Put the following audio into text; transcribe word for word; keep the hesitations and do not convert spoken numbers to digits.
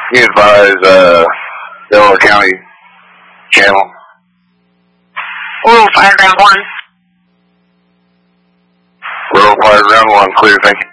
You advise, uh, Delaware County channel. Rural Fire Ground one. Rural Fire Ground one, clear, thank you.